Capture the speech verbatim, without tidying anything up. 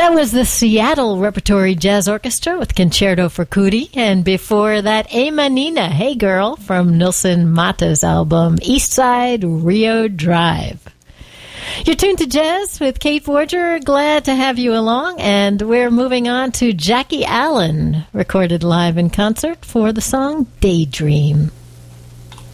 That was the Seattle Repertory Jazz Orchestra with Concerto for Cootie, and before that, Hey Manina, Hey Girl, from Nilson Mata's album East Side Rio Drive. You're tuned to Jazz with Kate Forger. Glad to have you along, and we're moving on to Jackie Allen, recorded live in concert for the song Daydream.